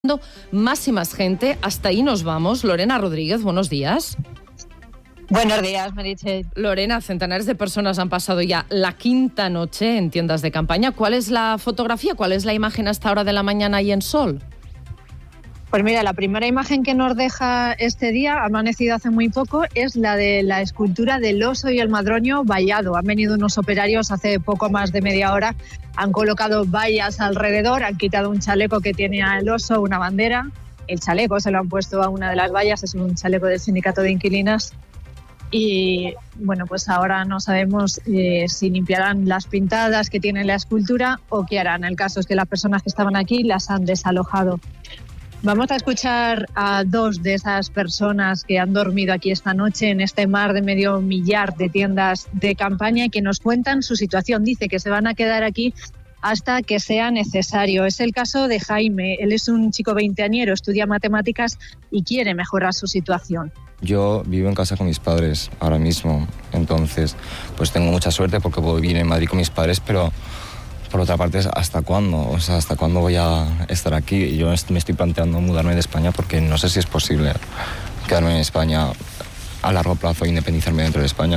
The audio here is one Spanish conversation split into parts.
Más y más gente. Hasta ahí nos vamos. Lorena Rodríguez, buenos días. Buenos días, Meritxell. Lorena, centenares de personas han pasado ya la quinta noche en tiendas de campaña. ¿Cuál es la fotografía? ¿Cuál es la imagen a esta hora de la mañana y en Sol? Pues mira, la primera imagen que nos deja este día, ha amanecido hace muy poco, es la de la escultura del oso y el madroño vallado. Han venido unos operarios hace poco más de media hora, han colocado vallas alrededor, han quitado un chaleco que tiene al oso, una bandera. El chaleco se lo han puesto a una de las vallas, es un chaleco del sindicato de inquilinas. Y bueno, pues ahora no sabemos si limpiarán las pintadas que tiene la escultura o qué harán. El caso es que las personas que estaban aquí las han desalojado. Vamos a escuchar a dos de esas personas que han dormido aquí esta noche en este mar de medio millar de tiendas de campaña y que nos cuentan su situación. Dice que se van a quedar aquí hasta que sea necesario. Es el caso de Jaime. Él es un chico veinteañero, estudia matemáticas y quiere mejorar su situación. Yo vivo en casa con mis padres ahora mismo, entonces pues tengo mucha suerte porque puedo vivir en Madrid con mis padres, pero por otra parte, ¿hasta cuándo? O sea, ¿hasta cuándo voy a estar aquí? Yo me estoy planteando mudarme de España porque no sé si es posible quedarme en España a largo plazo e independizarme dentro de España.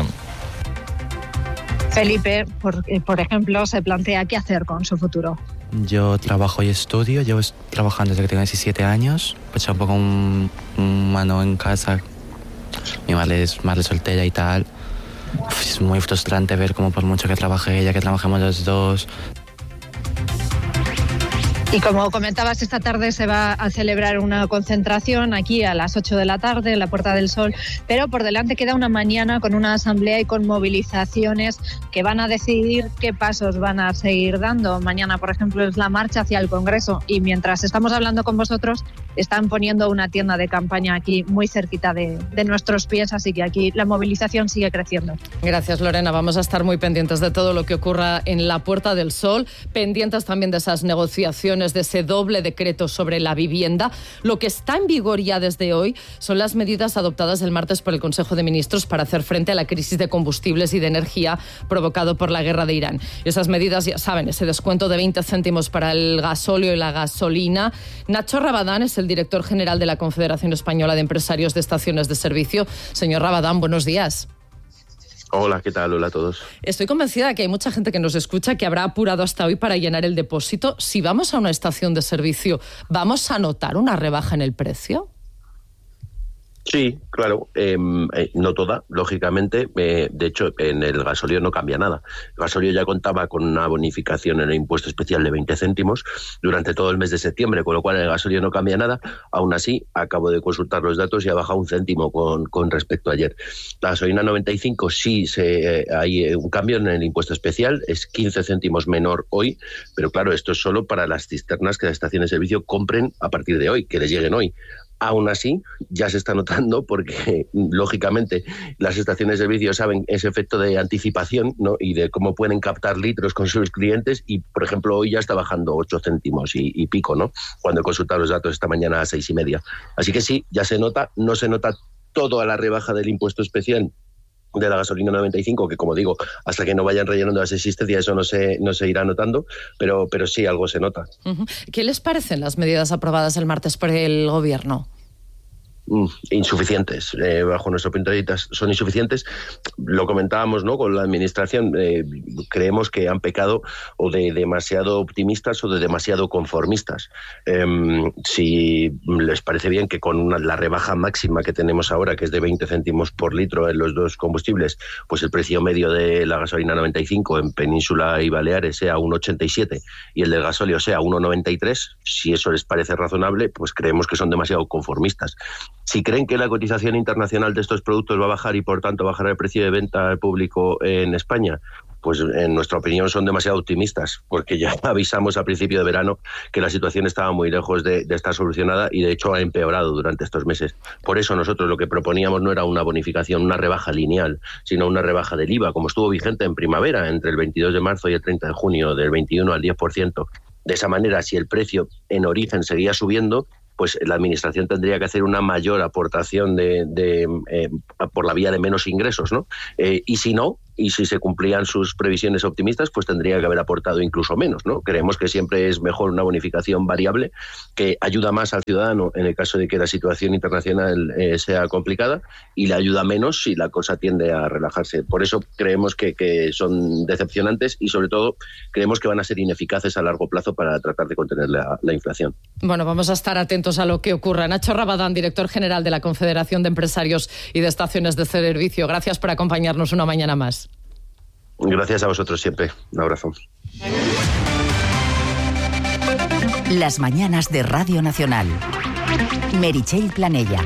Felipe, por ejemplo, se plantea qué hacer con su futuro. Yo trabajo y estudio, llevo trabajando desde que tengo 17 años, pues un poco un mano en casa. Mi madre es madre soltera y tal. Es muy frustrante ver cómo por mucho que trabaje ella, que trabajemos los dos. Y como comentabas, esta tarde se va a celebrar una concentración aquí a las 8 de la tarde en la Puerta del Sol, pero por delante queda una mañana con una asamblea y con movilizaciones que van a decidir qué pasos van a seguir dando. Mañana, por ejemplo, es la marcha hacia el Congreso y mientras estamos hablando con vosotros, están poniendo una tienda de campaña aquí muy cerquita de nuestros pies, así que aquí la movilización sigue creciendo. Gracias, Lorena. Vamos a estar muy pendientes de todo lo que ocurra en la Puerta del Sol, pendientes también de esas negociaciones, de ese doble decreto sobre la vivienda. Lo que está en vigor ya desde hoy son las medidas adoptadas el martes por el Consejo de Ministros para hacer frente a la crisis de combustibles y de energía provocado por la guerra de Irán. Y esas medidas, ya saben, ese descuento de 20 céntimos para el gasóleo y la gasolina. Nacho Rabadán es el director general de la Confederación Española de Empresarios de Estaciones de Servicio. Señor Rabadán, buenos días. Hola, ¿qué tal? Hola a todos. Estoy convencida de que hay mucha gente que nos escucha que habrá apurado hasta hoy para llenar el depósito. Si vamos a una estación de servicio, ¿vamos a notar una rebaja en el precio? Sí, claro, no toda, lógicamente. De hecho, en el gasóleo no cambia nada. El gasóleo ya contaba con una bonificación en el impuesto especial de 20 céntimos durante todo el mes de septiembre, con lo cual el gasóleo no cambia nada. Aún así, acabo de consultar los datos y ha bajado 1 céntimo con respecto a ayer. La gasolina 95 sí hay un cambio en el impuesto especial, es 15 céntimos menor hoy, pero claro, esto es solo para las cisternas que las estaciones de servicio compren a partir de hoy, que les lleguen hoy. Aún así, ya se está notando porque, lógicamente, las estaciones de servicio saben ese efecto de anticipación, ¿no? Y de cómo pueden captar litros con sus clientes y, por ejemplo, hoy ya está bajando 8 céntimos y pico, ¿no? Cuando he consultado los datos esta mañana a 6:30. Así que sí, ya se nota, no se nota toda la rebaja del impuesto especial de la gasolina 95, que como digo, hasta que no vayan rellenando las existencias eso no se irá notando, pero sí algo se nota. ¿Qué les parecen las medidas aprobadas el martes por el Gobierno? Insuficientes, bajo nuestro punto de vista son insuficientes. Lo comentábamos, ¿no?, con la administración. Creemos que han pecado o de demasiado optimistas o de demasiado conformistas. Si les parece bien que con la rebaja máxima que tenemos ahora, que es de 20 céntimos por litro en los dos combustibles, pues el precio medio de la gasolina 95 en Península y Baleares sea 1,87 y el del gasóleo sea 1,93, si eso les parece razonable, pues creemos que son demasiado conformistas. Si creen que la cotización internacional de estos productos va a bajar y por tanto bajará el precio de venta al público en España, pues en nuestra opinión son demasiado optimistas, porque ya avisamos a principio de verano que la situación estaba muy lejos de estar solucionada y de hecho ha empeorado durante estos meses. Por eso nosotros lo que proponíamos no era una bonificación, una rebaja lineal, sino una rebaja del IVA, como estuvo vigente en primavera, entre el 22 de marzo y el 30 de junio, del 21 al 10%. De esa manera, si el precio en origen seguía subiendo, pues la Administración tendría que hacer una mayor aportación por la vía de menos ingresos, ¿no? Y si no, y si se cumplían sus previsiones optimistas, pues tendría que haber aportado incluso menos, ¿no? Creemos que siempre es mejor una bonificación variable que ayuda más al ciudadano en el caso de que la situación internacional sea complicada y le ayuda menos si la cosa tiende a relajarse. Por eso creemos que son decepcionantes y sobre todo creemos que van a ser ineficaces a largo plazo para tratar de contener la inflación. Bueno, vamos a estar atentos a lo que ocurra. Nacho Rabadán, director general de la Confederación de Empresarios y de Estaciones de Servicio, gracias por acompañarnos una mañana más. Gracias a vosotros siempre. Un abrazo. Las mañanas de Radio Nacional. Meritxell Planella.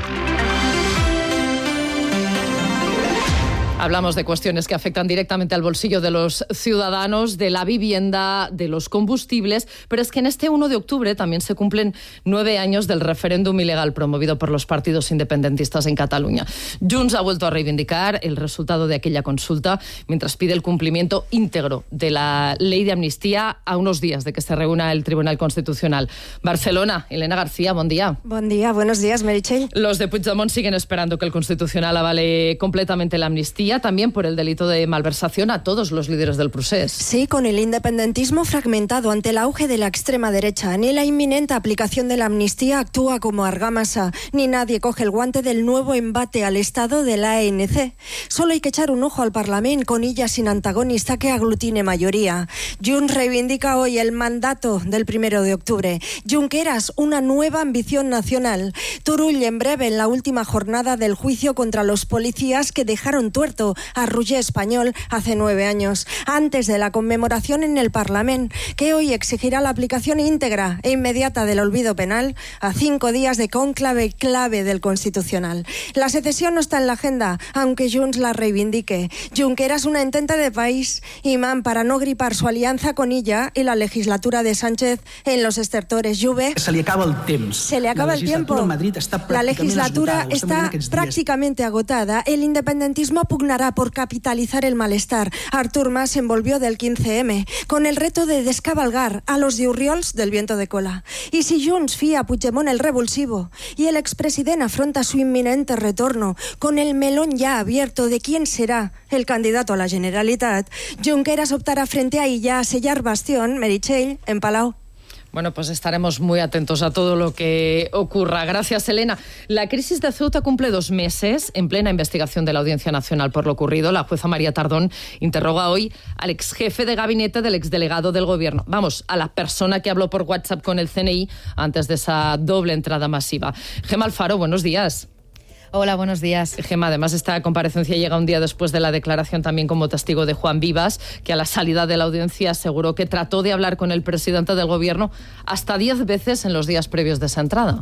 Hablamos de cuestiones que afectan directamente al bolsillo de los ciudadanos, de la vivienda, de los combustibles, pero es que en este 1 de octubre también se cumplen 9 años del referéndum ilegal promovido por los partidos independentistas en Cataluña. Junts ha vuelto a reivindicar el resultado de aquella consulta, mientras pide el cumplimiento íntegro de la ley de amnistía a unos días de que se reúna el Tribunal Constitucional. Barcelona, Elena García, buen día. Buen día, buenos días, Meritxell. Los de Puigdemont siguen esperando que el Constitucional avale completamente la amnistía, también por el delito de malversación a todos los líderes del procés. Sí, con el independentismo fragmentado ante el auge de la extrema derecha, ni la inminente aplicación de la amnistía actúa como argamasa, ni nadie coge el guante del nuevo embate al Estado de la ANC. Solo hay que echar un ojo al Parlamento con illa sin antagonista que aglutine mayoría. Junts reivindica hoy el mandato del 1 de octubre. Junqueras, una nueva ambición nacional. Turull en breve en la última jornada del juicio contra los policías que dejaron tuerto a Roger Espanyol hace 9 años, antes de la conmemoración en el Parlamento, que hoy exigirá la aplicación íntegra e inmediata del olvido penal a 5 días de cónclave clave del Constitucional. La secesión no está en la agenda, aunque Junts la reivindique. Junqueras una entente de país, imán para no gripar su alianza con ella y la legislatura de Sánchez en los estertores. Juve. Se le acaba el tiempo. Se le acaba el tiempo. La legislatura está prácticamente agotada. El independentismo pugnará por capitalizar el malestar. Artur Mas se envolvió del 15M con el reto de descabalgar a los diurriols del viento de cola. Y si Junts fía a Puigdemont el revulsivo y el expresidente afronta su inminente retorno con el melón ya abierto de quién será el candidato a la Generalitat, Junqueras optará frente a ella a sellar bastión, Meritxell, en Palau. Bueno, pues estaremos muy atentos a todo lo que ocurra. Gracias, Elena. La crisis de Ceuta cumple 2 meses en plena investigación de la Audiencia Nacional por lo ocurrido. La jueza María Tardón interroga hoy al exjefe de gabinete del exdelegado del Gobierno. Vamos, a la persona que habló por WhatsApp con el CNI antes de esa doble entrada masiva. Gemma Alfaro, buenos días. Hola, buenos días. Gemma, además esta comparecencia llega un día después de la declaración también como testigo de Juan Vivas, que a la salida de la audiencia aseguró que trató de hablar con el presidente del Gobierno hasta 10 veces en los días previos de esa entrada.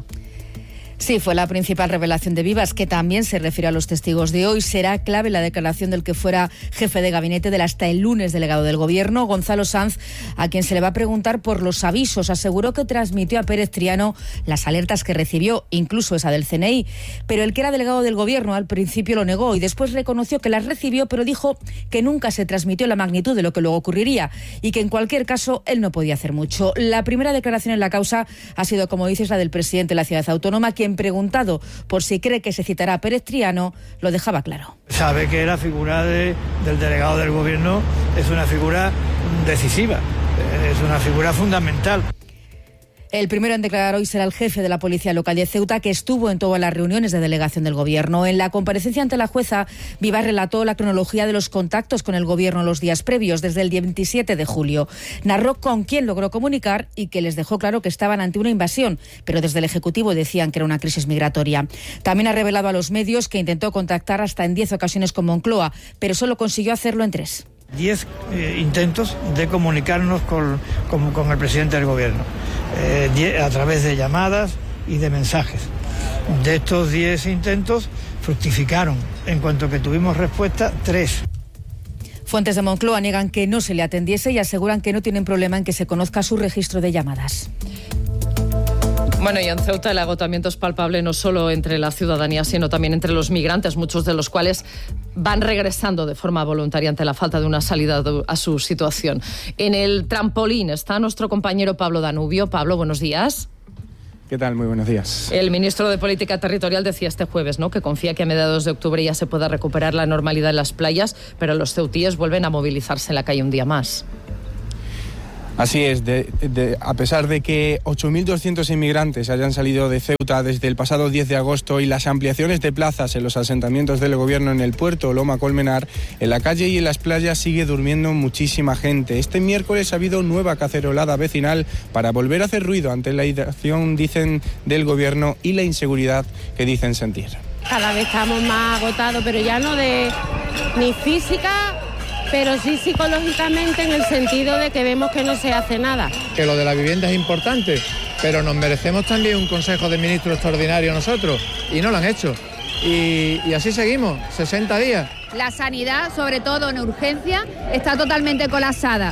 Sí, fue la principal revelación de Vivas, que también se refiere a los testigos de hoy. Será clave la declaración del que fuera jefe de gabinete del hasta el lunes delegado del Gobierno, Gonzalo Sanz, a quien se le va a preguntar por los avisos. Aseguró que transmitió a Pérez Triano las alertas que recibió, incluso esa del CNI. Pero el que era delegado del Gobierno al principio lo negó y después reconoció que las recibió, pero dijo que nunca se transmitió la magnitud de lo que luego ocurriría y que en cualquier caso él no podía hacer mucho. La primera declaración en la causa ha sido, como dices, la del presidente de la ciudad autónoma, quien preguntado por si cree que se citará a Pérez Triano, lo dejaba claro. Sabe que la figura del delegado del Gobierno es una figura decisiva, es una figura fundamental. El primero en declarar hoy será el jefe de la Policía Local de Ceuta, que estuvo en todas las reuniones de delegación del Gobierno. En la comparecencia ante la jueza, Vivas relató la cronología de los contactos con el Gobierno los días previos, desde el 27 de julio. Narró con quién logró comunicar y que les dejó claro que estaban ante una invasión, pero desde el Ejecutivo decían que era una crisis migratoria. También ha revelado a los medios que intentó contactar hasta en 10 ocasiones con Moncloa, pero solo consiguió hacerlo en 3. 10 intentos de comunicarnos con el presidente del Gobierno, a través de llamadas y de mensajes. De estos 10 intentos fructificaron, en cuanto que tuvimos respuesta, 3. Fuentes de Moncloa niegan que no se le atendiese y aseguran que no tienen problema en que se conozca su registro de llamadas. Bueno, y en Ceuta el agotamiento es palpable no solo entre la ciudadanía, sino también entre los migrantes, muchos de los cuales van regresando de forma voluntaria ante la falta de una salida a su situación. En el trampolín está nuestro compañero Pablo Danubio. Pablo, buenos días. ¿Qué tal? Muy buenos días. El ministro de Política Territorial decía este jueves, ¿no?, que confía que a mediados de octubre ya se pueda recuperar la normalidad en las playas, pero los ceutíes vuelven a movilizarse en la calle un día más. Así es, a pesar de que 8.200 inmigrantes hayan salido de Ceuta desde el pasado 10 de agosto y las ampliaciones de plazas en los asentamientos del gobierno en el puerto Loma Colmenar, en la calle y en las playas sigue durmiendo muchísima gente. Este miércoles ha habido nueva cacerolada vecinal para volver a hacer ruido ante la inacción, dicen, del gobierno y la inseguridad que dicen sentir. Cada vez estamos más agotados, pero ya no de ni física, pero sí psicológicamente, en el sentido de que vemos que no se hace nada. Que lo de la vivienda es importante, pero nos merecemos también un Consejo de Ministros extraordinario nosotros, y no lo han hecho. Y así seguimos, 60 días. La sanidad, sobre todo en urgencia, está totalmente colapsada.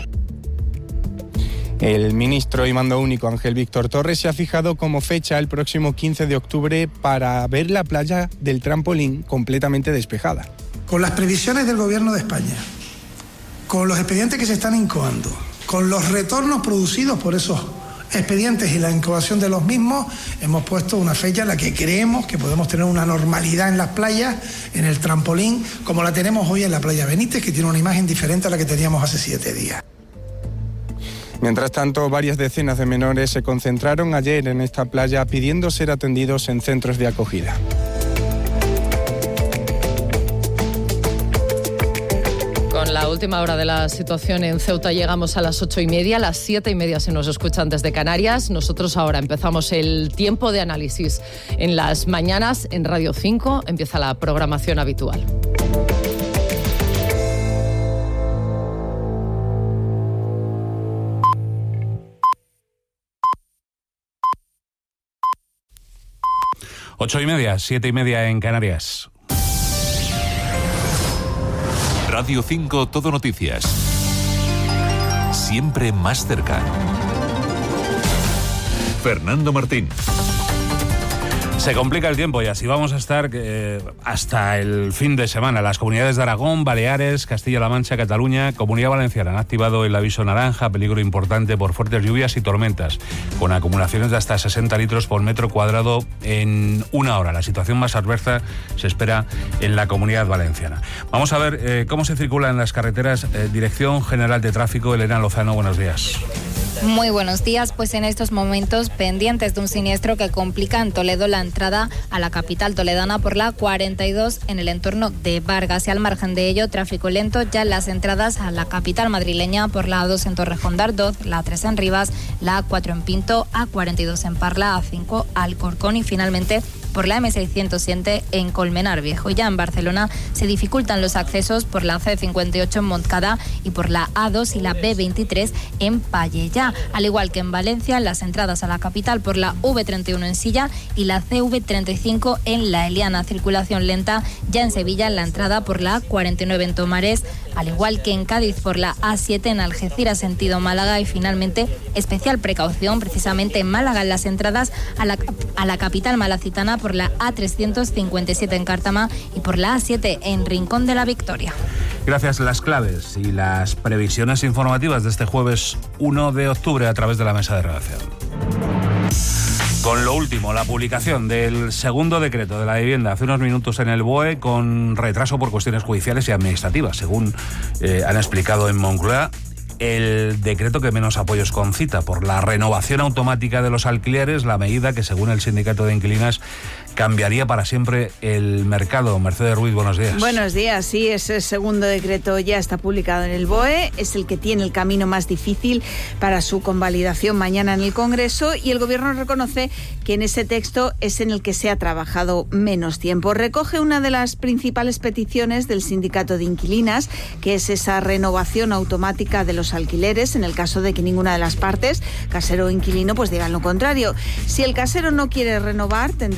El ministro y mando único Ángel Víctor Torres se ha fijado como fecha el próximo 15 de octubre para ver la playa del Trampolín completamente despejada. Con las previsiones del Gobierno de España, con los expedientes que se están incoando, con los retornos producidos por esos expedientes y la incoación de los mismos, hemos puesto una fecha en la que creemos que podemos tener una normalidad en las playas, en el Trampolín, como la tenemos hoy en la playa Benítez, que tiene una imagen diferente a la que teníamos hace 7 días. Mientras tanto, varias decenas de menores se concentraron ayer en esta playa pidiendo ser atendidos en centros de acogida. Con la última hora de la situación en Ceuta llegamos a las 8:30, a las 7:30 si nos escuchan desde Canarias. Nosotros ahora empezamos el tiempo de análisis en las mañanas en Radio 5, empieza la programación habitual. Ocho y media, 7:30 en Canarias. Radio 5 Todo Noticias. Siempre más cerca. Fernando Martín. Se complica el tiempo y así vamos a estar hasta el fin de semana. Las comunidades de Aragón, Baleares, Castilla-La Mancha, Cataluña, Comunidad Valenciana han activado el aviso naranja, peligro importante por fuertes lluvias y tormentas, con acumulaciones de hasta 60 litros por metro cuadrado en una hora. La situación más adversa se espera en la Comunidad Valenciana. Vamos a ver cómo se circula en las carreteras. Dirección General de Tráfico, Elena Lozano, buenos días. Muy buenos días, pues en estos momentos pendientes de un siniestro que complica en Toledo la entrada a la capital toledana por la 42 en el entorno de Vargas, y al margen de ello tráfico lento ya en las entradas a la capital madrileña por la A2 en Torrejón de Ardoz, la A3 en Rivas, la A4 en Pinto, A42 en Parla, A5 Alcorcón y finalmente por la M607 en Colmenar Viejo. Ya en Barcelona se dificultan los accesos por la C58 en Montcada y por la A2 y la B23 en Pallejà. Al igual que en Valencia, las entradas a la capital por la V31 en Silla y la CV35 en La Eliana. Circulación lenta ya en Sevilla en la entrada por la A49 en Tomares, al igual que en Cádiz por la A7 en Algeciras sentido Málaga, y finalmente especial precaución precisamente en Málaga en las entradas a la capital malacitana por la A357 en Cártama y por la A7 en Rincón de la Victoria. Gracias. Las claves y las previsiones informativas de este jueves 1 de octubre a través de la mesa de redacción. Con lo último, la publicación del segundo decreto de la vivienda hace unos minutos en el BOE, con retraso por cuestiones judiciales y administrativas, según han explicado en Moncloa. El decreto que menos apoyos concita por la renovación automática de los alquileres, la medida que según el sindicato de inquilinas cambiaría para siempre el mercado. Mercedes Ruiz, buenos días. Buenos días, sí, ese segundo decreto ya está publicado en el BOE, es el que tiene el camino más difícil para su convalidación mañana en el Congreso, y el Gobierno reconoce que en ese texto es en el que se ha trabajado menos tiempo. Recoge una de las principales peticiones del sindicato de inquilinas, que es esa renovación automática de los alquileres en el caso de que ninguna de las partes, casero o inquilino, pues digan lo contrario. Si el casero no quiere renovar, tendrá que avisar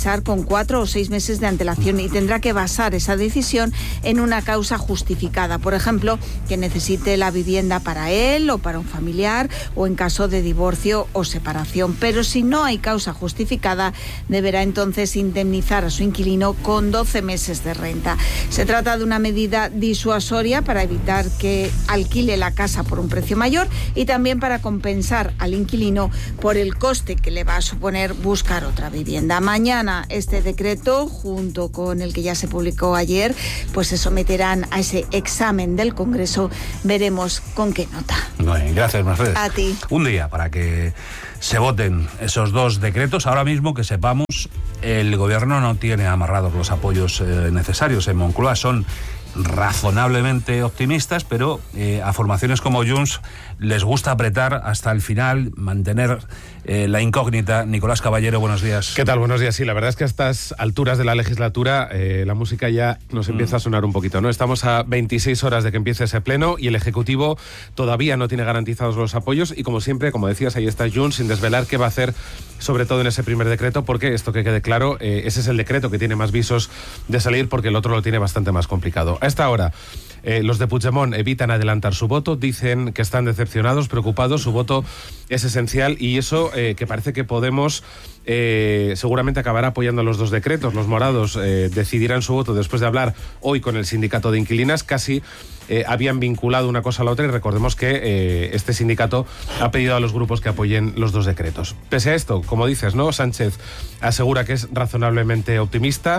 avisar con 4 o 6 meses de antelación y tendrá que basar esa decisión en una causa justificada. Por ejemplo, que necesite la vivienda para él o para un familiar o en caso de divorcio o separación. Pero si no hay causa justificada, deberá entonces indemnizar a su inquilino con 12 meses de renta. Se trata de una medida disuasoria para evitar que alquile la casa por un precio mayor y también para compensar al inquilino por el coste que le va a suponer buscar otra vivienda. Mañana este decreto, junto con el que ya se publicó ayer, pues se someterán a ese examen del Congreso. Veremos con qué nota. Bueno, gracias, Mercedes. A ti. Un día para que se voten esos dos decretos. Ahora mismo, que sepamos, el Gobierno no tiene amarrados los apoyos necesarios en Moncloa. Son razonablemente optimistas, pero a formaciones como Junts les gusta apretar hasta el final, mantener la incógnita. Nicolás Caballero, buenos días. ¿Qué tal? Buenos días. Sí, la verdad es que a estas alturas de la legislatura la música ya nos empieza a sonar un poquito, ¿no? Estamos a 26 horas de que empiece ese pleno y el Ejecutivo todavía no tiene garantizados los apoyos y, como siempre, como decías, ahí está Junts sin desvelar qué va a hacer, sobre todo en ese primer decreto, porque esto, que quede claro, ese es el decreto que tiene más visos de salir, porque el otro lo tiene bastante más complicado. A esta hora, los de Puigdemont evitan adelantar su voto, dicen que están decepcionados, preocupados, su voto es esencial y eso que parece que Podemos seguramente acabará apoyando los dos decretos. Los morados decidirán su voto después de hablar hoy con el sindicato de inquilinas. Casi habían vinculado una cosa a la otra y recordemos que este sindicato ha pedido a los grupos que apoyen los dos decretos. Pese a esto, como dices, ¿no? Sánchez asegura que es razonablemente optimista,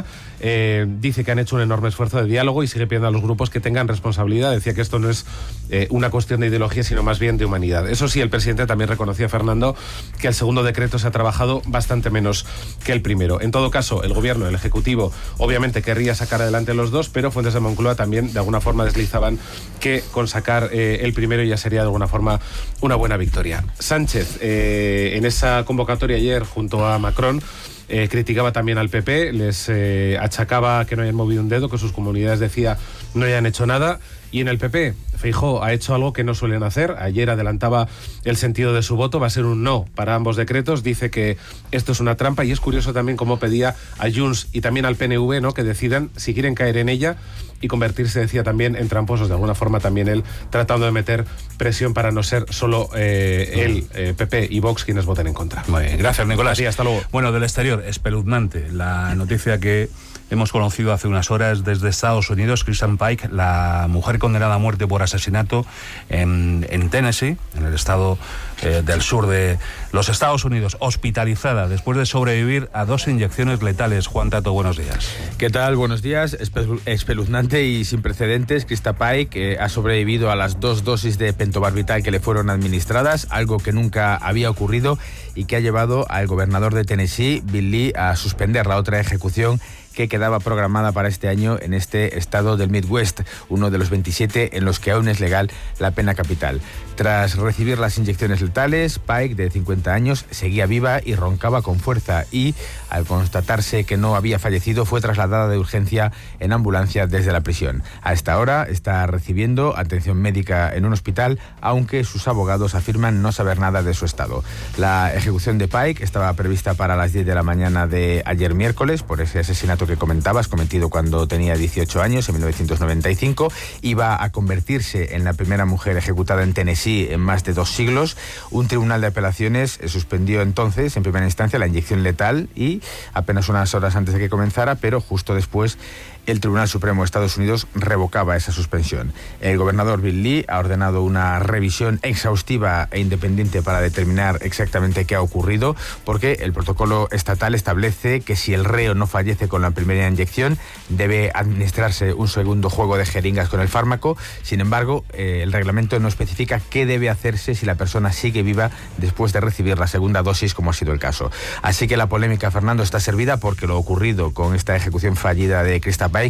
dice que han hecho un enorme esfuerzo de diálogo y sigue pidiendo a los grupos que tengan responsabilidad. Decía que esto no es una cuestión de ideología, sino más bien de humanidad. Eso sí, el presidente también reconocía, Fernando, que el segundo decreto se ha trabajado bastante menos que el primero. En todo caso, el Gobierno, el Ejecutivo, obviamente querría sacar adelante los dos, pero fuentes de Moncloa también de alguna forma deslizaban que con sacar el primero ya sería de alguna forma una buena victoria. Sánchez, en esa convocatoria ayer junto a Macron, criticaba también al PP, les achacaba que no hayan movido un dedo, que sus comunidades, decía, no hayan hecho nada. Y en el PP, Feijóo ha hecho algo que no suelen hacer. Ayer adelantaba el sentido de su voto, va a ser un no para ambos decretos. Dice que esto es una trampa y es curioso también cómo pedía a Junts y también al PNV, ¿no?, que decidan si quieren caer en ella y convertirse, decía, también en tramposos. De alguna forma también él tratando de meter presión para no ser solo él, PP y Vox quienes voten en contra. Muy bien, gracias, Nicolás. Sí, hasta luego. Bueno, del exterior, espeluznante la noticia que hemos conocido hace unas horas desde Estados Unidos. Christian Pike, la mujer condenada a muerte por asesinato en Tennessee, en el estado del sur de los Estados Unidos, hospitalizada después de sobrevivir a 2 inyecciones letales. Juan Tato, buenos días. ¿Qué tal? Buenos días. Espeluznante y sin precedentes. Christian Pike ha sobrevivido a las 2 dosis de pentobarbital que le fueron administradas, algo que nunca había ocurrido y que ha llevado al gobernador de Tennessee, Bill Lee, a suspender la otra ejecución que quedaba programada para este año en este estado del Midwest, uno de los 27 en los que aún es legal la pena capital. Tras recibir las inyecciones letales, Pike, de 50 años, seguía viva y roncaba con fuerza y, al constatarse que no había fallecido, fue trasladada de urgencia en ambulancia desde la prisión. A esta hora está recibiendo atención médica en un hospital, aunque sus abogados afirman no saber nada de su estado. La ejecución de Pike estaba prevista para las 10 de la mañana de ayer miércoles por ese asesinato que comentabas, cometido cuando tenía 18 años, en 1995. Iba a convertirse en la primera mujer ejecutada en Tennessee en más de 2 siglos. Un tribunal de apelaciones suspendió entonces, en primera instancia, la inyección letal y apenas unas horas antes de que comenzara, pero justo después el Tribunal Supremo de Estados Unidos revocaba esa suspensión. El gobernador Bill Lee ha ordenado una revisión exhaustiva e independiente para determinar exactamente qué ha ocurrido, porque el protocolo estatal establece que si el reo no fallece con la primera inyección, debe administrarse un segundo juego de jeringas con el fármaco. Sin embargo, el reglamento no especifica qué debe hacerse si la persona sigue viva después de recibir la segunda dosis, como ha sido el caso. Así que la polémica, Fernando, está servida porque lo ocurrido con esta ejecución fallida de Christian Pike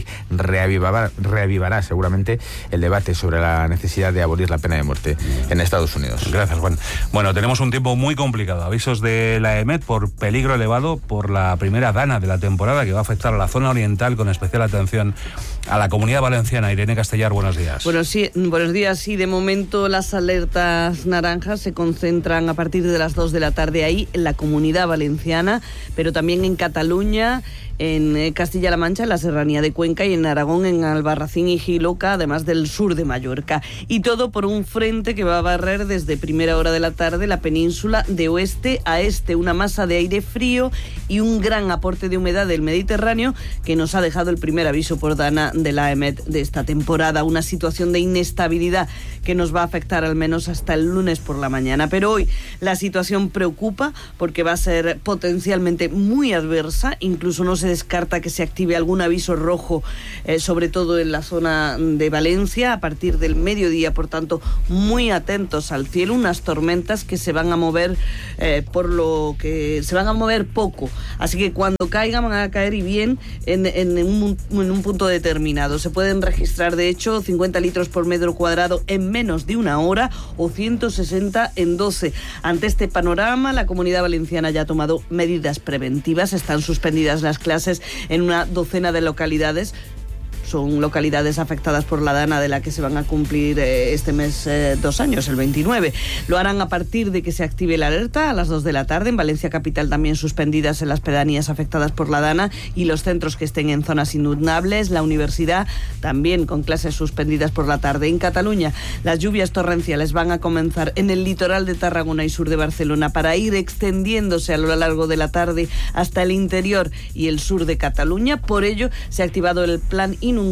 reavivará seguramente el debate sobre la necesidad de abolir la pena de muerte en Estados Unidos. Gracias, Juan. Bueno, tenemos un tiempo muy complicado. Avisos de la EMET por peligro elevado por la primera dana de la temporada, que va a afectar a la zona oriental, con especial atención a la Comunidad Valenciana. Irene Castellar, buenos días. Buenos días. Sí, de momento las alertas naranjas se concentran a partir de las 2 de la tarde ahí en la Comunidad Valenciana, pero también en Cataluña, en Castilla-La Mancha, en la Serranía de Cuenca, y en Aragón, en Albarracín y Jiloca, además del sur de Mallorca. Y todo por un frente que va a barrer desde primera hora de la tarde la península de oeste a este, una masa de aire frío y un gran aporte de humedad del Mediterráneo que nos ha dejado el primer aviso por Dana de la EMET de esta temporada. Una situación de inestabilidad que nos va a afectar al menos hasta el lunes por la mañana. Pero hoy la situación preocupa porque va a ser potencialmente muy adversa, incluso no se descarta que se active algún aviso rojo, sobre todo en la zona de Valencia, a partir del mediodía. Por tanto, muy atentos al cielo, unas tormentas que se van a mover, por lo que se van a mover poco. Así que cuando caigan, van a caer y bien en un punto determinado. Se pueden registrar, de hecho, 50 litros por metro cuadrado en menos de una hora o 160 en 12. Ante este panorama, la Comunidad Valenciana ya ha tomado medidas preventivas. Están suspendidas las clases en una docena de localidades. Son localidades afectadas por la Dana, de la que se van a cumplir este mes 2 años, el 29. Lo harán a partir de que se active la alerta a las 2 de la tarde. En Valencia Capital también suspendidas en las pedanías afectadas por la Dana y los centros que estén en zonas inundables. La universidad también con clases suspendidas por la tarde. En Cataluña, las lluvias torrenciales van a comenzar en el litoral de Tarragona y sur de Barcelona para ir extendiéndose a lo largo de la tarde hasta el interior y el sur de Cataluña. Por ello, se ha activado el plan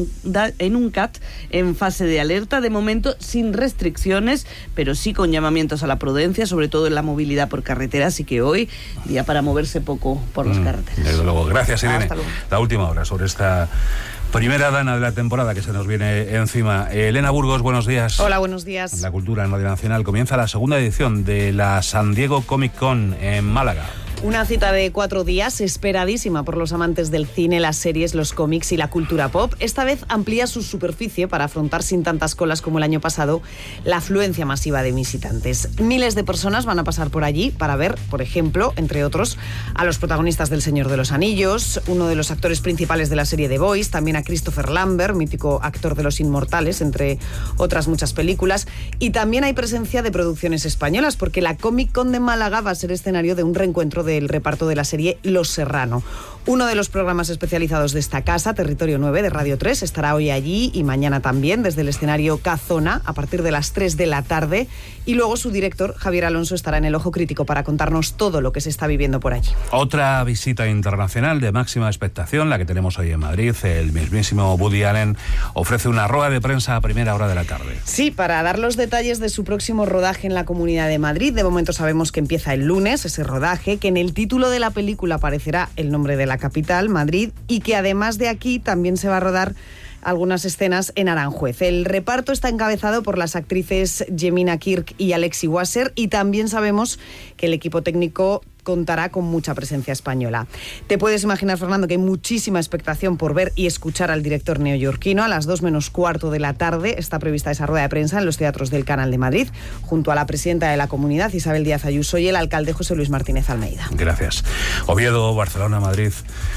en un CAT en fase de alerta, de momento sin restricciones, pero sí con llamamientos a la prudencia, sobre todo en la movilidad por carretera. Así que hoy, día para moverse poco por las carreteras. Desde luego. Gracias, Irene. Hasta luego. La última hora sobre esta primera Dana de la temporada que se nos viene encima. Elena Burgos, buenos días. Hola, buenos días. La cultura en Radio Nacional. Comienza la segunda edición de la San Diego Comic Con en Málaga. Una cita de 4 días esperadísima por los amantes del cine, las series, los cómics y la cultura pop. Esta vez amplía su superficie para afrontar sin tantas colas como el año pasado la afluencia masiva de visitantes. Miles de personas van a pasar por allí para ver, por ejemplo, entre otros, a los protagonistas del Señor de los Anillos, uno de los actores principales de la serie The Boys, también a Christopher Lambert, mítico actor de Los Inmortales, entre otras muchas películas. Y también hay presencia de producciones españolas, porque la Comic Con de Málaga va a ser escenario de un reencuentro del reparto de la serie Los Serrano. Uno de los programas especializados de esta casa, Territorio 9 de Radio 3, estará hoy allí y mañana también desde el escenario Cazona a partir de las 3 de la tarde. Y luego su director, Javier Alonso, estará en el Ojo Crítico para contarnos todo lo que se está viviendo por allí. Otra visita internacional de máxima expectación, la que tenemos hoy en Madrid. El mismísimo Woody Allen ofrece una rueda de prensa a primera hora de la tarde. Sí, para dar los detalles de su próximo rodaje en la Comunidad de Madrid. De momento sabemos que empieza el lunes ese rodaje, que en el título de la película aparecerá el nombre de la capital, Madrid, y que además de aquí también se va a rodar algunas escenas en Aranjuez. El reparto está encabezado por las actrices Jemina Kirk y Alexi Wasser, y también sabemos que el equipo técnico contará con mucha presencia española. Te puedes imaginar, Fernando, que hay muchísima expectación por ver y escuchar al director neoyorquino. A las 2 menos cuarto de la tarde está prevista esa rueda de prensa en los teatros del Canal de Madrid, junto a la presidenta de la comunidad, Isabel Díaz Ayuso, y el alcalde José Luis Martínez Almeida. Gracias. Oviedo, Barcelona, Madrid.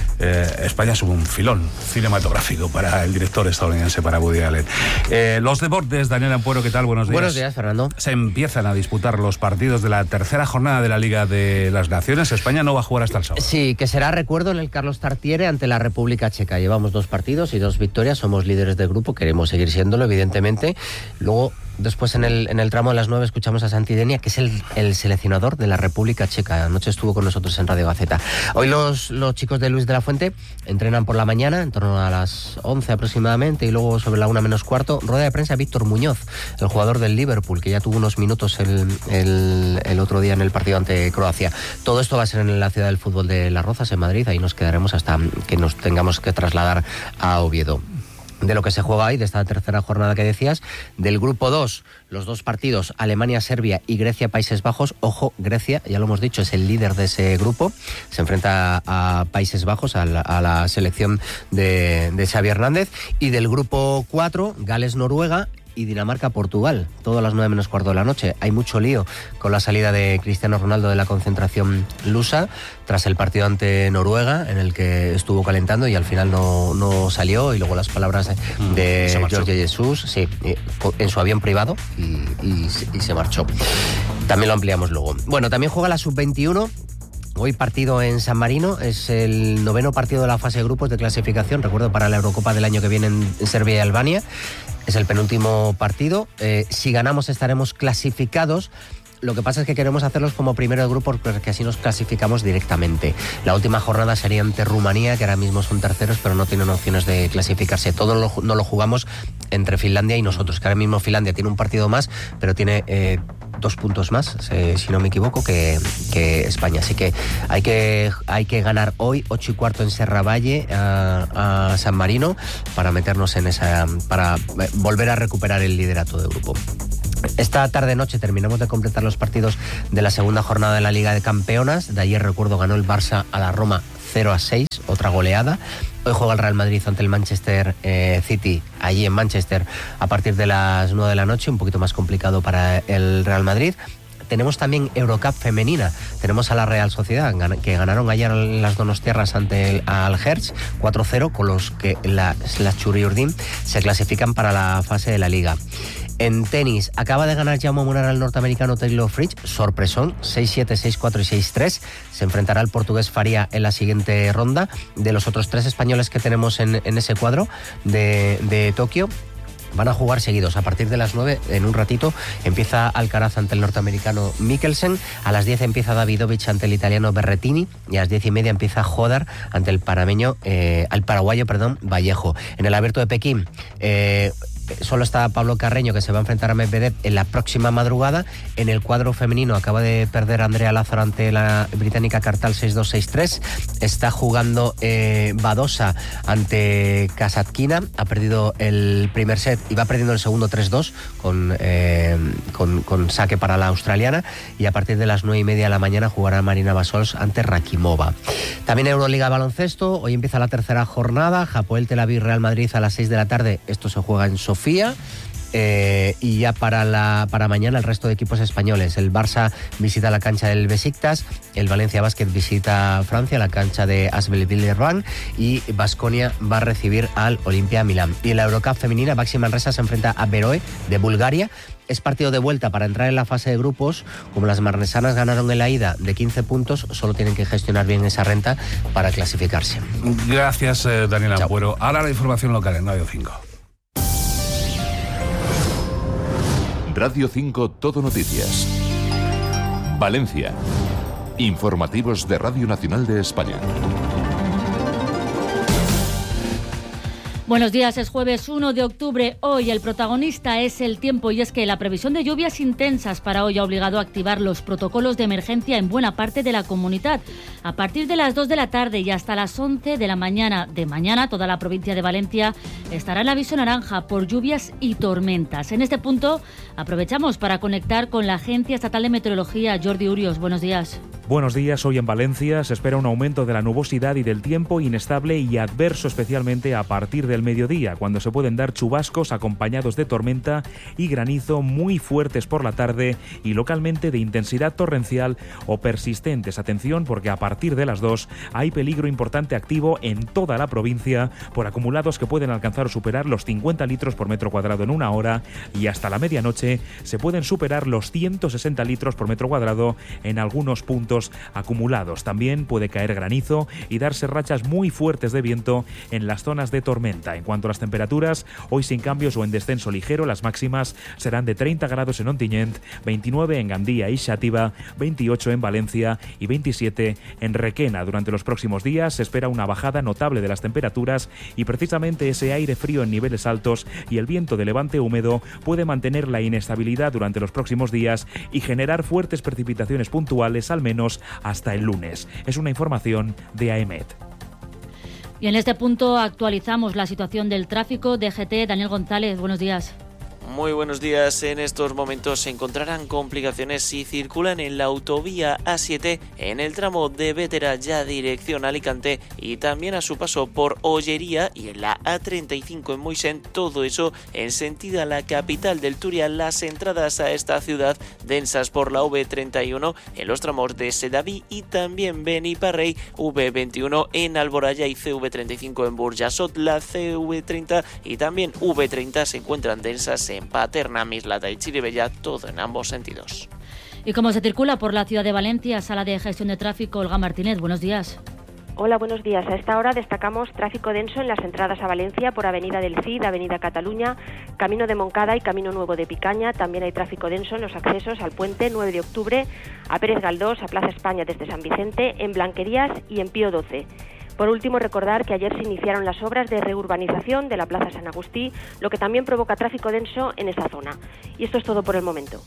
España es un filón cinematográfico para el director estadounidense, para Woody Allen. Los deportes, Daniel Ampuero, ¿qué tal? Buenos días. Buenos días, Fernando. Se empiezan a disputar los partidos de la tercera jornada de la Liga de las Naciones. España no va a jugar hasta el sábado. Sí, que será, recuerdo, en el Carlos Tartiere ante la República Checa. Llevamos 2 partidos y 2 victorias, somos líderes del grupo, queremos seguir siéndolo, evidentemente. Luego, después en el tramo de las 9 escuchamos a Santi Denia, que es el seleccionador de la República Checa. Anoche estuvo con nosotros en Radio Gaceta. Hoy los chicos de Luis de la Fuente entrenan por la mañana, en torno a las 11 aproximadamente, y luego sobre la 1 menos cuarto, rueda de prensa Víctor Muñoz, el jugador del Liverpool, que ya tuvo unos minutos el otro día en el partido ante Croacia. Todo esto va a ser en la ciudad del fútbol de Las Rozas, en Madrid. Ahí nos quedaremos hasta que nos tengamos que trasladar a Oviedo. De lo que se juega ahí, de esta tercera jornada que decías, del grupo 2, los 2 partidos, Alemania, Serbia y Grecia, Países Bajos. Ojo, Grecia, ya lo hemos dicho, es el líder de ese grupo, se enfrenta a Países Bajos, a la selección de Xavi Hernández. Y del grupo 4, Gales, Noruega y Dinamarca-Portugal, todo a las 9 menos cuarto de la noche. Hay mucho lío con la salida de Cristiano Ronaldo de la concentración lusa tras el partido ante Noruega, en el que estuvo calentando y al final no salió, y luego las palabras de Jorge Jesús, sí, en su avión privado y se marchó. También lo ampliamos luego. Bueno, también juega la Sub-21. Hoy partido en San Marino, es el 9º partido de la fase de grupos de clasificación, recuerdo, para la Eurocopa del año que viene en Serbia y Albania. Es el penúltimo partido. Si ganamos estaremos clasificados. Lo que pasa es que queremos hacerlos como primero de grupo porque así nos clasificamos directamente. La última jornada sería ante Rumanía, que ahora mismo son terceros, pero no tienen opciones de clasificarse. Todo no lo jugamos entre Finlandia y nosotros, que ahora mismo Finlandia tiene un partido más, pero tiene 2 puntos más, si no me equivoco, que España. Así que hay que ganar hoy 8:15 en Serravalle a San Marino para meternos en para volver a recuperar el liderato de grupo. Esta tarde-noche terminamos de completar los partidos de la segunda jornada de la Liga de Campeonas. De ayer, recuerdo, ganó el Barça a la Roma 0-6, otra goleada. Hoy juega el Real Madrid ante el Manchester City, allí en Manchester, a partir de las 9 de la noche, un poquito más complicado para el Real Madrid. Tenemos también Eurocup femenina. Tenemos a la Real Sociedad, que ganaron ayer las donostiarras ante el Algers 4-0, con los que las Churiurdin se clasifican para la fase de la Liga. En tenis, acaba de ganar Jaume Munar al norteamericano Taylor Fritz, sorpresón, 6-7, 6-4 y 6-3. Se enfrentará al portugués Faria en la siguiente ronda. De los otros 3 españoles que tenemos en ese cuadro de Tokio, van a jugar seguidos. A partir de las 9, en un ratito, empieza Alcaraz ante el norteamericano Mikkelsen. A las 10 empieza Davidovich ante el italiano Berrettini. Y a las 10:30 empieza Hodar ante el paraguayo Vallejo. En el Abierto de Pekín, solo está Pablo Carreño, que se va a enfrentar a Medvedev en la próxima madrugada. En el cuadro femenino acaba de perder Andrea Lázaro ante la británica Kartal 6-2, 6-3. Está jugando Badosa ante Kasatkina. Ha perdido el primer set y va perdiendo el segundo 3-2 con saque para la australiana. Y a partir de las 9:30 de la mañana jugará Marina Basols ante Rakimova. También Euroliga baloncesto. Hoy empieza la tercera jornada. Hapoel Tel Aviv Real Madrid a las 6 de la tarde. Esto se juega en Sofía. Y ya para mañana el resto de equipos españoles. El Barça visita la cancha del Besiktas, el Valencia Basket visita Francia, la cancha de Asbel Villeurbanne, y Baskonia va a recibir al Olimpia Milán. Y en la Eurocup femenina, Baxi Manresa se enfrenta a Beroe de Bulgaria. Es partido de vuelta para entrar en la fase de grupos. Como las marnesanas ganaron en la ida de 15 puntos, solo tienen que gestionar bien esa renta para clasificarse. Gracias, Daniel Ampuero. Ahora la información local en Radio 5. Radio 5 Todo Noticias. Valencia. Informativos de Radio Nacional de España. Buenos días, es jueves 1 de octubre. Hoy el protagonista es el tiempo, y es que la previsión de lluvias intensas para hoy ha obligado a activar los protocolos de emergencia en buena parte de la comunidad. A partir de las 2 de la tarde y hasta las 11 de la mañana de mañana, toda la provincia de Valencia estará en aviso naranja por lluvias y tormentas. En este punto aprovechamos para conectar con la Agencia Estatal de Meteorología. Jordi Urios, buenos días. Buenos días. Hoy en Valencia se espera un aumento de la nubosidad y del tiempo inestable y adverso, especialmente a partir del mediodía, cuando se pueden dar chubascos acompañados de tormenta y granizo muy fuertes por la tarde y localmente de intensidad torrencial o persistentes. Atención, porque a partir de las 2 hay peligro importante activo en toda la provincia por acumulados que pueden alcanzar o superar los 50 litros por metro cuadrado en una hora, y hasta la medianoche se pueden superar los 160 litros por metro cuadrado en algunos puntos acumulados. También puede caer granizo y darse rachas muy fuertes de viento en las zonas de tormenta. En cuanto a las temperaturas, hoy sin cambios o en descenso ligero. Las máximas serán de 30 grados en Ontinyent, 29 en Gandía y Xàtiva, 28 en Valencia y 27 en Requena. Durante los próximos días se espera una bajada notable de las temperaturas, y precisamente ese aire frío en niveles altos y el viento de levante húmedo puede mantener la inestabilidad durante los próximos días y generar fuertes precipitaciones puntuales, al menos hasta el lunes. Es una información de AEMET. Y en este punto actualizamos la situación del tráfico. DGT, Daniel González, buenos días. Muy buenos días. En estos momentos se encontrarán complicaciones si circulan en la autovía A7 en el tramo de Bétera ya dirección Alicante, y también a su paso por Ollería, y en la A35 en Moixent, todo eso en sentido a la capital del Turia. Las entradas a esta ciudad densas por la V31 en los tramos de Sedaví y también Beniparrey, V21 en Alboraya y CV35 en Burjasot. La CV30 y también V30 se encuentran densas en Paterna, Mislata y Chirivella, todo en ambos sentidos. ¿Y cómo se circula por la ciudad de Valencia? Sala de Gestión de Tráfico, Olga Martínez, buenos días. Hola, buenos días. A esta hora destacamos tráfico denso en las entradas a Valencia por Avenida del Cid, Avenida Cataluña, Camino de Moncada y Camino Nuevo de Picaña. También hay tráfico denso en los accesos al puente 9 de octubre, a Pérez Galdós, a Plaza España desde San Vicente, en Blanquerías y en Pío XII. Por último, recordar que ayer se iniciaron las obras de reurbanización de la Plaza San Agustí, lo que también provoca tráfico denso en esta zona. Y esto es todo por el momento.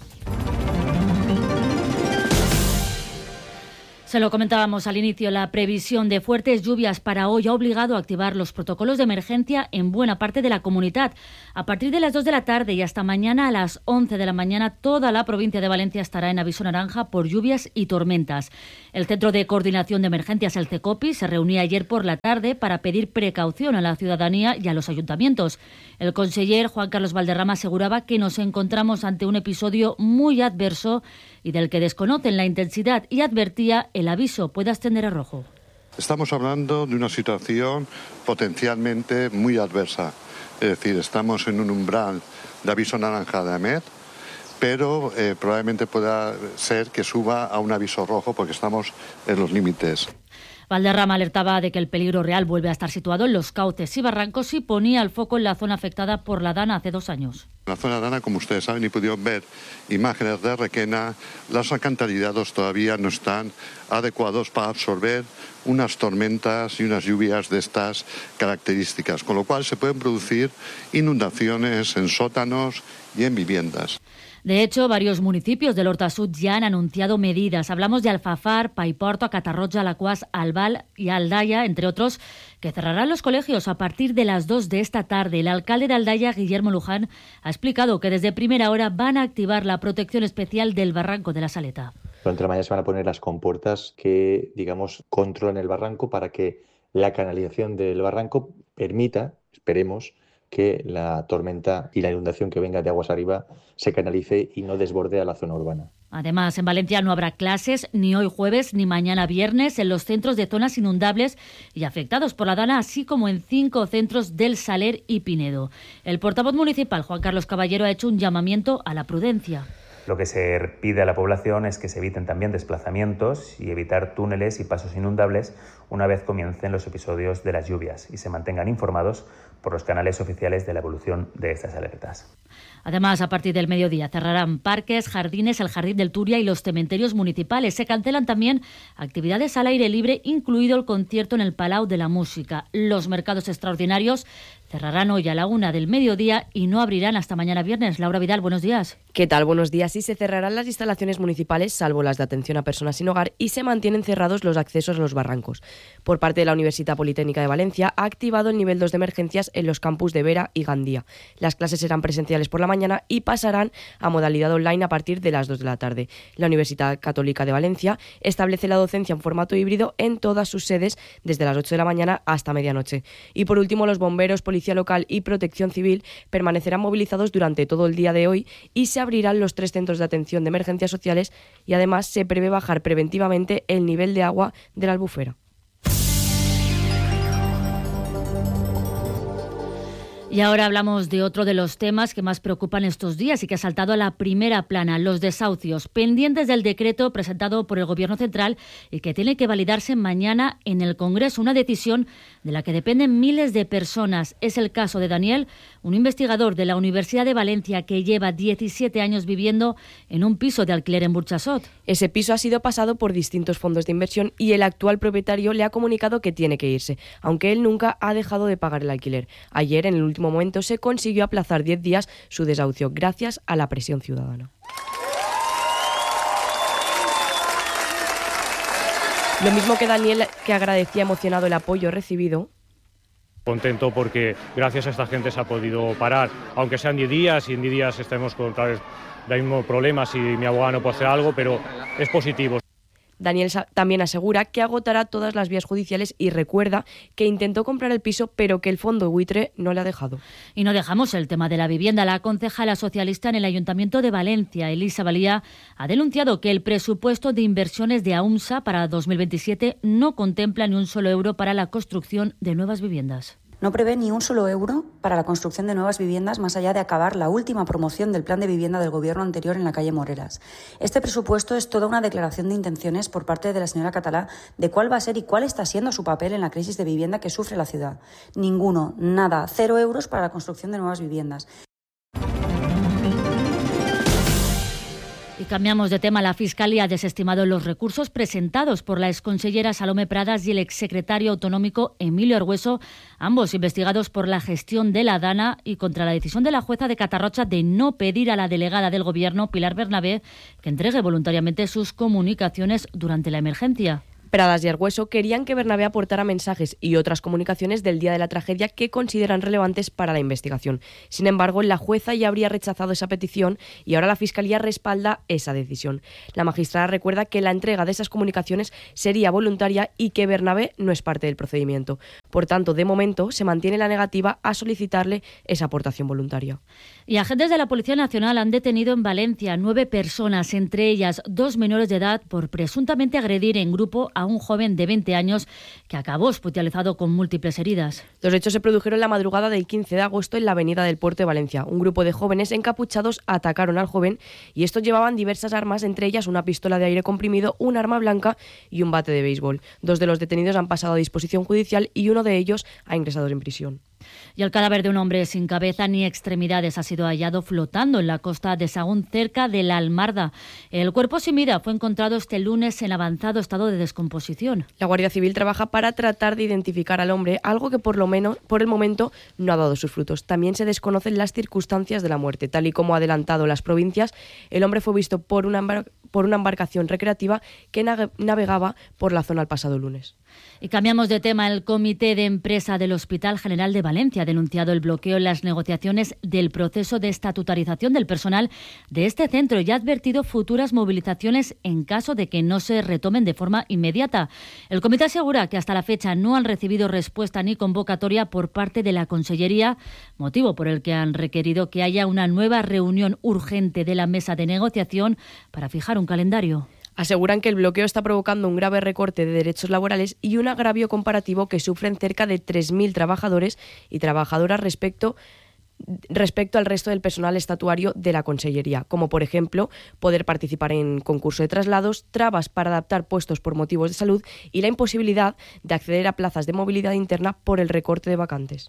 Se lo comentábamos al inicio, la previsión de fuertes lluvias para hoy ha obligado a activar los protocolos de emergencia en buena parte de la comunidad. A partir de las 2 de la tarde y hasta mañana a las 11 de la mañana, toda la provincia de Valencia estará en aviso naranja por lluvias y tormentas. El Centro de Coordinación de Emergencias, el CECOPI, se reunía ayer por la tarde para pedir precaución a la ciudadanía y a los ayuntamientos. El conseller Juan Carlos Valderrama aseguraba que nos encontramos ante un episodio muy adverso y del que desconocen la intensidad, y advertía el aviso puede ascender a rojo. Estamos hablando de una situación potencialmente muy adversa. Es decir, estamos en un umbral de aviso naranja de AMET, pero probablemente pueda ser que suba a un aviso rojo porque estamos en los límites. Valderrama alertaba de que el peligro real vuelve a estar situado en los cauces y barrancos y ponía el foco en la zona afectada por la Dana hace 2 años. En la zona de Dana, como ustedes saben y pudieron ver imágenes de Requena, los alcantarillados todavía no están adecuados para absorber unas tormentas y unas lluvias de estas características, con lo cual se pueden producir inundaciones en sótanos y en viviendas. De hecho, varios municipios del Horta Sud ya han anunciado medidas. Hablamos de Alfafar, Paiporto, Catarroja, Alacuás, Albal y Aldaya, entre otros, que cerrarán los colegios a partir de las 2 de esta tarde. El alcalde de Aldaya, Guillermo Luján, ha explicado que desde primera hora van a activar la protección especial del barranco de la Saleta. Durante la mañana se van a poner las compuertas que, digamos, controlan el barranco para que la canalización del barranco permita, esperemos, que la tormenta y la inundación que venga de aguas arriba se canalice y no desborde a la zona urbana. Además, en Valencia no habrá clases ni hoy jueves ni mañana viernes en los centros de zonas inundables y afectados por la Dana, así como en 5 centros del Saler y Pinedo. El portavoz municipal, Juan Carlos Caballero, ha hecho un llamamiento a la prudencia. Lo que se pide a la población es que se eviten también desplazamientos y evitar túneles y pasos inundables una vez comiencen los episodios de las lluvias y se mantengan informados por los canales oficiales de la evolución de estas alertas. Además, a partir del mediodía cerrarán parques, jardines, el Jardín del Turia y los cementerios municipales. Se cancelan también actividades al aire libre, incluido el concierto en el Palau de la Música. Los mercados extraordinarios cerrarán hoy a la 1 del mediodía y no abrirán hasta mañana viernes. Laura Vidal, buenos días. ¿Qué tal? Buenos días. Sí, se cerrarán las instalaciones municipales, salvo las de atención a personas sin hogar, y se mantienen cerrados los accesos a los barrancos. Por parte de la Universidad Politécnica de Valencia, ha activado el nivel 2 de emergencias en los campus de Vera y Gandía. Las clases serán presenciales por la mañana y pasarán a modalidad online a partir de las 2 de la tarde. La Universidad Católica de Valencia establece la docencia en formato híbrido en todas sus sedes desde las 8 de la mañana hasta medianoche. Y por último, los bomberos, Policía Local y Protección Civil permanecerán movilizados durante todo el día de hoy y se abrirán los 3 centros de atención de emergencias sociales y además se prevé bajar preventivamente el nivel de agua de la Albufera. Y ahora hablamos de otro de los temas que más preocupan estos días y que ha saltado a la primera plana, los desahucios, pendientes del decreto presentado por el Gobierno Central y que tiene que validarse mañana en el Congreso, una decisión de la que dependen miles de personas. Es el caso de Daniel, un investigador de la Universidad de Valencia que lleva 17 años viviendo en un piso de alquiler en Burjasot. Ese piso ha sido pasado por distintos fondos de inversión y el actual propietario le ha comunicado que tiene que irse, aunque él nunca ha dejado de pagar el alquiler. Ayer, en el último momento, se consiguió aplazar 10 días su desahucio gracias a la presión ciudadana. Lo mismo que Daniel, que agradecía emocionado el apoyo recibido. Contento porque gracias a esta gente se ha podido parar, aunque sean 10 días y en 10 días estemos con otra vez el mismo problema si mi abogado no puede hacer algo, pero es positivo. Daniel también asegura que agotará todas las vías judiciales y recuerda que intentó comprar el piso pero que el fondo buitre no le ha dejado. Y no dejamos el tema de la vivienda. La concejala socialista en el Ayuntamiento de Valencia, Elisa Valía, ha denunciado que el presupuesto de inversiones de AUMSA para 2027 no contempla ni un solo euro para la construcción de nuevas viviendas. No prevé ni un solo euro para la construcción de nuevas viviendas más allá de acabar la última promoción del plan de vivienda del gobierno anterior en la calle Moreras. Este presupuesto es toda una declaración de intenciones por parte de la señora Català de cuál va a ser y cuál está siendo su papel en la crisis de vivienda que sufre la ciudad. Ninguno, nada, 0 euros para la construcción de nuevas viviendas. Y cambiamos de tema. La Fiscalía ha desestimado los recursos presentados por la exconsellera Salomé Pradas y el exsecretario autonómico Emilio Argueso, ambos investigados por la gestión de la Dana y contra la decisión de la jueza de Catarrocha de no pedir a la delegada del Gobierno, Pilar Bernabé, que entregue voluntariamente sus comunicaciones durante la emergencia. Pradas y Argueso querían que Bernabé aportara mensajes y otras comunicaciones del día de la tragedia que consideran relevantes para la investigación. Sin embargo, la jueza ya habría rechazado esa petición y ahora la Fiscalía respalda esa decisión. La magistrada recuerda que la entrega de esas comunicaciones sería voluntaria y que Bernabé no es parte del procedimiento. Por tanto, de momento, se mantiene la negativa a solicitarle esa aportación voluntaria. Y agentes de la Policía Nacional han detenido en Valencia 9 personas, entre ellas 2 menores de edad, por presuntamente agredir en grupo a un joven de 20 años que acabó hospitalizado con múltiples heridas. Los hechos se produjeron la madrugada del 15 de agosto en la avenida del Puerto de Valencia. Un grupo de jóvenes encapuchados atacaron al joven y estos llevaban diversas armas, entre ellas una pistola de aire comprimido, un arma blanca y un bate de béisbol. 2 de los detenidos han pasado a disposición judicial y uno de ellos ha ingresado en prisión. Y el cadáver de un hombre sin cabeza ni extremidades ha sido hallado flotando en la costa de Sahagún, cerca de la Almarda. El cuerpo sin vida fue encontrado este lunes en avanzado estado de descomposición. La Guardia Civil trabaja para tratar de identificar al hombre, algo que por el momento no ha dado sus frutos. También se desconocen las circunstancias de la muerte. Tal y como ha adelantado Las Provincias, el hombre fue visto por una embarcación recreativa que navegaba por la zona el pasado lunes. Y cambiamos de tema. El Comité de Empresa del Hospital General de Valencia ha denunciado el bloqueo en las negociaciones del proceso de estatutarización del personal de este centro y ha advertido futuras movilizaciones en caso de que no se retomen de forma inmediata. El comité asegura que hasta la fecha no han recibido respuesta ni convocatoria por parte de la Consellería, motivo por el que han requerido que haya una nueva reunión urgente de la mesa de negociación para fijar un calendario. Aseguran que el bloqueo está provocando un grave recorte de derechos laborales y un agravio comparativo que sufren cerca de 3.000 trabajadores y trabajadoras respecto al resto del personal estatuario de la Consellería, como por ejemplo poder participar en concurso de traslados, trabas para adaptar puestos por motivos de salud y la imposibilidad de acceder a plazas de movilidad interna por el recorte de vacantes.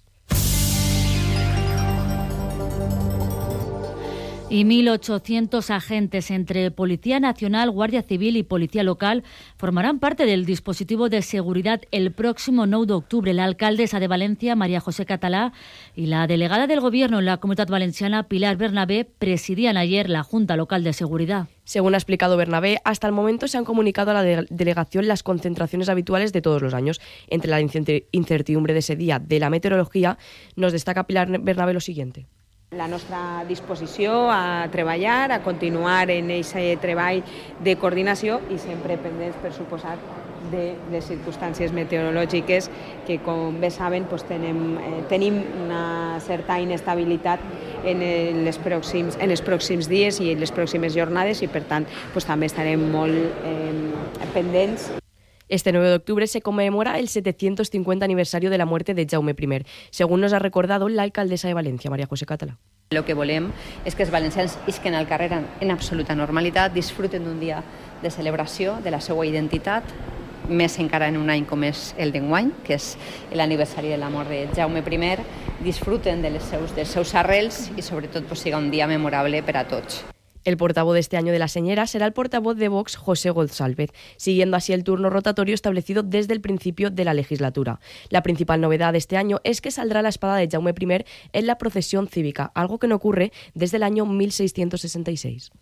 Y 1.800 agentes entre Policía Nacional, Guardia Civil y Policía Local formarán parte del dispositivo de seguridad el próximo 9 de octubre. La alcaldesa de Valencia, María José Català, y la delegada del Gobierno en la Comunitat Valenciana, Pilar Bernabé, presidían ayer la Junta Local de Seguridad. Según ha explicado Bernabé, hasta el momento se han comunicado a la delegación las concentraciones habituales de todos los años. Entre la incertidumbre de ese día de la meteorología, nos destaca Pilar Bernabé lo siguiente. La nostra disposició a treballar, a continuar en aquest treball de coordinació i sempre pendents, per suposat, de les circumstàncies meteorològiques que, com bé saben, doncs tenim una certa inestabilitat en els pròxims dies i en les pròximes jornades i, per tant, doncs també estarem molt pendents. Este 9 de octubre se conmemora el 750 aniversario de la muerte de Jaume I, según nos ha recordado la alcaldesa de Valencia, María José Català. El que volem és que els valencians isquen al carrer en absoluta normalitat, disfruten d'un dia de celebració de la seva identitat, més encara en un any com és el d'enguany, que és l'aniversari de la mort de Jaume I, disfruten dels seus arrels i sobretot siga un dia memorable per a tots. El portavoz de este año de la Señera será el portavoz de Vox, José González, siguiendo así el turno rotatorio establecido desde el principio de la legislatura. La principal novedad de este año es que saldrá la espada de Jaume I en la procesión cívica, algo que no ocurre desde el año 1666.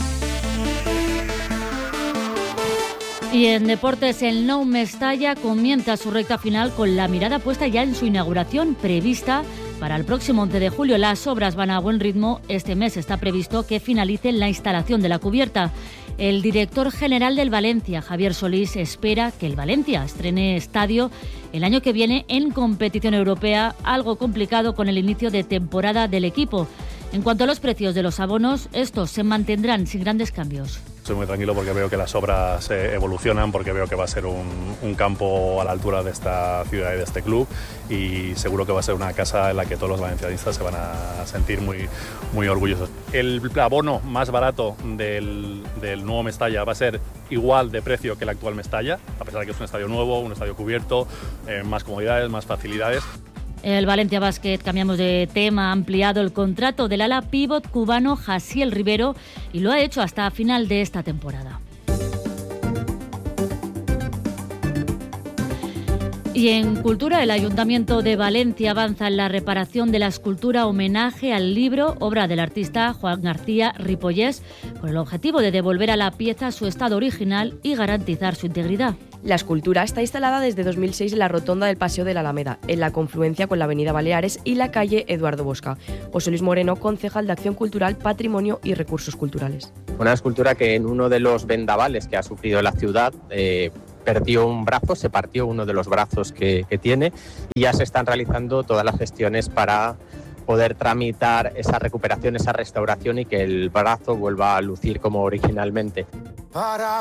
Y en deportes, el Nou Mestalla comienza su recta final con la mirada puesta ya en su inauguración prevista para el próximo 11 de julio. Las obras van a buen ritmo. Este mes está previsto que finalicen la instalación de la cubierta. El director general del Valencia, Javier Solís, espera que el Valencia estrene estadio el año que viene en competición europea, algo complicado con el inicio de temporada del equipo. En cuanto a los precios de los abonos, estos se mantendrán sin grandes cambios. Estoy muy tranquilo porque veo que las obras evolucionan, porque veo que va a ser un campo a la altura de esta ciudad y de este club, y seguro que va a ser una casa en la que todos los valencianistas se van a sentir muy, muy orgullosos. El abono más barato del nuevo Mestalla va a ser igual de precio que el actual Mestalla, a pesar de que es un estadio nuevo, un estadio cubierto, más comodidades, más facilidades. El Valencia Basket, cambiamos de tema, ha ampliado el contrato del ala pívot cubano Jasiel Rivero y lo ha hecho hasta final de esta temporada. Y en Cultura, el Ayuntamiento de Valencia avanza en la reparación de la escultura homenaje al libro, obra del artista Juan García Ripollés, con el objetivo de devolver a la pieza su estado original y garantizar su integridad. La escultura está instalada desde 2006 en la rotonda del Paseo de la Alameda, en la confluencia con la avenida Baleares y la calle Eduardo Bosca. José Luis Moreno, concejal de Acción Cultural, Patrimonio y Recursos Culturales. Una escultura que en uno de los vendavales que ha sufrido la ciudad perdió un brazo, se partió uno de los brazos que tiene, y ya se están realizando todas las gestiones para poder tramitar esa recuperación, esa restauración y que el brazo vuelva a lucir como originalmente. Para